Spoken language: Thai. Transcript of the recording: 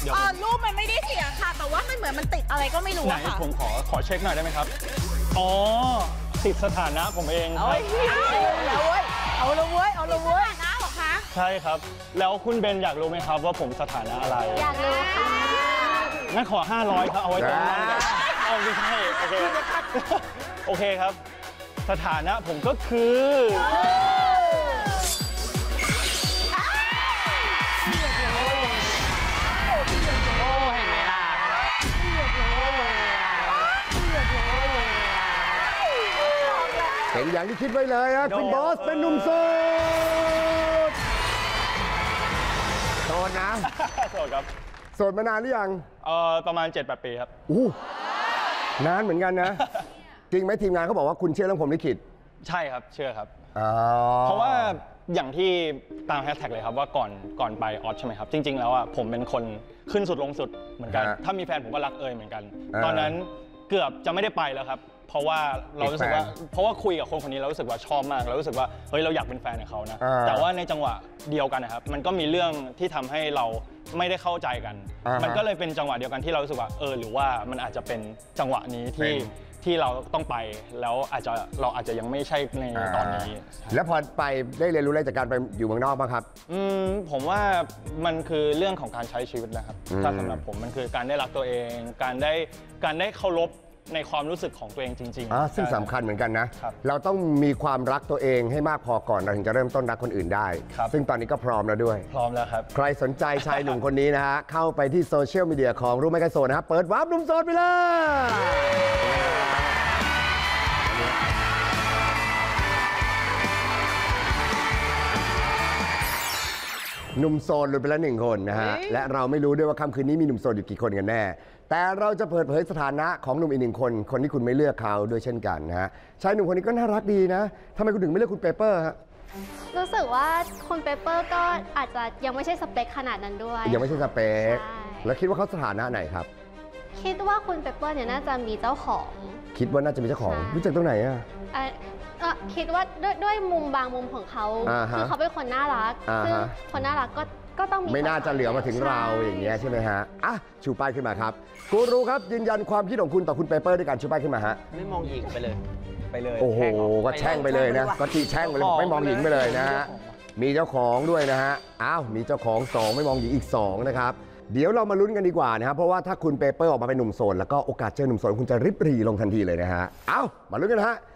รูปมันไม่ได้เสียค่ะแต่ว่ามันเหมือนมันติดอะไรก็ไม่รู้ค่ะไหนผมขอเช็คหน่อยได้ไหมครับอ๋อติดสถานะผมเองครับเอาละเว้ยสถานะเหรอคะใช่ครับแล้วคุณเบนอยากรู้ไหมครับว่าผมสถานะอะไรอยากรู้ค่ะงั้นขอ500ครับเอาไว้ตรงนั้นเอาไม่ใช่โอเคครับสถานะผมก็คือเป็นอย่างที่คิดไว้เลยนะคุณบอสเป็นหนุ่มโสดโสดนะโสดครับโสดมานานหรือยังประมาณ 7-8 ปีครับนานเหมือนกันนะจริงไหมทีมงานเขาบอกว่าคุณเชื่อเรื่องพรหมลิขิตใช่ครับเชื่อครับเพราะว่าอย่างที่ตามแฮชแท็กเลยครับว่าก่อนไปออสใช่ไหมครับจริงๆแล้วอ่ะผมเป็นคนขึ้นสุดลงสุดเหมือนกันถ้ามีแฟนผมก็รักเหมือนกันตอนนั้นเกือบจะไม่ได้ไปแล้วครับเพราะว่าเรารู้สึกว่าเพราะว่าคุยกับคนนี้เรารู้สึกว่าชอบมากเรารู้สึกว่าเฮ้ยเราอยากเป็นแฟนกับเขานะแต่ว่าในจังหวะเดียวกันนะครับมันก็มีเรื่องที่ทำให้เราไม่ได้เข้าใจกันมันก็เลยเป็นจังหวะเดียวกันที่เรารู้สึกว่าหรือว่ามันอาจจะเป็นจังหวะนี้ที่เราต้องไปแล้วเราอาจจะยังไม่ใช่ในตอนนี้แล้วพอไปได้เรียนรู้อะไรจากการไปอยู่เมืองนอกบ้างครับผมว่ามันคือเรื่องของการใช้ชีวิตนะครับถ้าสำหรับผมมันคือการได้รักตัวเองการได้เคารพในความรู้สึกของตัวเองจริงๆซึ่งสำคัญเหมือนกันนะเราต้องมีความรักตัวเองให้มากพอก่อนเราถึงจะเริ่มต้นรักคนอื่นได้ซึ่งตอนนี้ก็พร้อมแล้วด้วยพร้อมแล้วครับใครสนใจชายหนุ่มคนนี้นะฮะเข้าไปที่โซเชียลมีเดียของรู้ไหมกันโสดนะครับเปิดวาร์ปหนุ่มโสดไปเลยหนุ่มโสดหลุดไปแล้ว1 คนนะฮะและเราไม่รู้ด้วยว่าค่ำคืนนี้มีหนุ่มโสดอยู่กี่คนกันแน่แต่เราจะเปิดเผยสถานะของหนุ่มอีก1 คนที่คุณไม่เลือกเขาด้วยเช่นกันนะฮะชายหนุ่มคนนี้ก็น่ารักดีนะทำไมคุณถึงไม่เลือกคุณเปเปอร์ฮะรู้สึกว่าคุณเปเปอร์ก็อาจจะยังไม่ใช่สเปคขนาดนั้นด้วยยังไม่ใช่สเปคแล้วคิดว่าเขาสถานะไหนครับคิดว่าคุณเปเปอร์เนี่ยน่าจะมีเจ้าของคิดว่าน่าจะมีเจ้าของรู้จักตรงไหนอ่ะคิดว่าด้วยมุมบางมุมของเขาคือเขาเป็นคนน่ารักซึ่งคนน่ารักก็ต้องมีไม่น่าจะเหลือมาถึงเราอย่างเงี้ยใช่ไหมฮะชูป้ายขึ้นมาครับกูรูครับยืนยันความคิดของคุณต่อคุณเปเปอร์ด้วยการชูป้ายขึ้นมาฮะไม่มองหญิงไปเลยโอ้โหก็แช่งไปเลยนะก็ทีแช่งไปเลยไม่มองหญิงไปเลยนะฮะมีเจ้าของด้วยนะฮะมีเจ้าของ2ไม่มองหญิงอีก2นะครับเดี๋ยวเรามาลุ้นกันดีกว่านะครับเพราะว่าถ้าคุณเปเปอร์ออกมาเป็นหนุ่มโสดแล้วก็โอกาสเจอหนุ่มโสดคุณจะริบหรี่ลงทันทีเลยนะฮะมาลุ้นกันฮะ